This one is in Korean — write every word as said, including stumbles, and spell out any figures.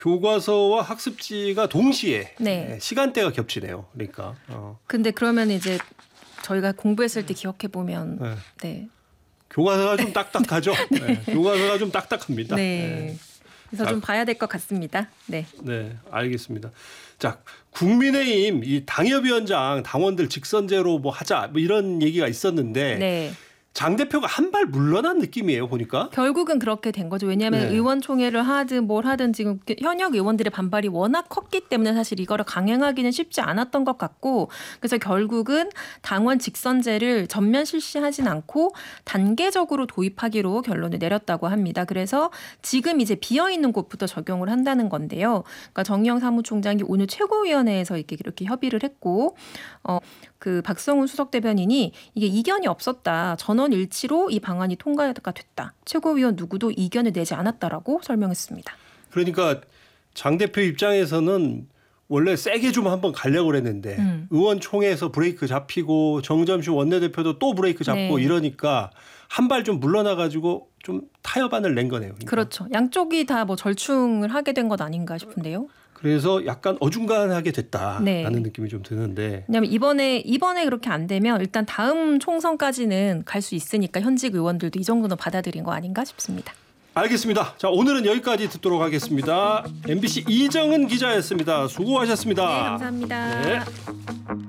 교과서와 학습지가 동시에 네. 시간대가 겹치네요. 그러니까. 어. 근데 그러면 이제 저희가 공부했을 때 기억해 보면 네. 네. 교과서가 좀 딱딱하죠. 네. 네. 교과서가 좀 딱딱합니다. 네. 네. 그래서 좀 봐야 될 것 같습니다. 네. 네, 알겠습니다. 자, 국민의힘 이 당협위원장 당원들 직선제로 뭐 하자 뭐 이런 얘기가 있었는데 네. 장 대표가 한 발 물러난 느낌이에요, 보니까. 결국은 그렇게 된 거죠. 왜냐하면 네. 의원총회를 하든 뭘 하든 지금 현역 의원들의 반발이 워낙 컸기 때문에 사실 이거를 강행하기는 쉽지 않았던 것 같고, 그래서 결국은 당원 직선제를 전면 실시하진 않고 단계적으로 도입하기로 결론을 내렸다고 합니다. 그래서 지금 이제 비어있는 곳부터 적용을 한다는 건데요. 그러니까 정의영 사무총장이 오늘 최고위원회에서 이렇게, 이렇게 협의를 했고, 어, 그 박성훈 수석대변인이 이게 이견이 없었다. 전원 일치로 이 방안이 통과가 됐다. 최고위원 누구도 이견을 내지 않았다라고 설명했습니다. 그러니까 장 대표 입장에서는 원래 세게 좀 한번 가려고 그랬는데 음. 의원총회에서 브레이크 잡히고 정점식 원내대표도 또 브레이크 잡고 네. 이러니까 한 발 좀 물러나가지고 좀 타협안을 낸 거네요. 그러니까. 그렇죠. 양쪽이 다 뭐 절충을 하게 된 것 아닌가 싶은데요. 그래서 약간 어중간하게 됐다라는 네. 느낌이 좀 드는데. 왜냐하면 이번에 이번에 그렇게 안 되면 일단 다음 총선까지는 갈 수 있으니까 현직 의원들도 이 정도는 받아들인 거 아닌가 싶습니다. 알겠습니다. 자, 오늘은 여기까지 듣도록 하겠습니다. 엠비씨 이정은 기자였습니다. 수고하셨습니다. 네, 감사합니다. 네.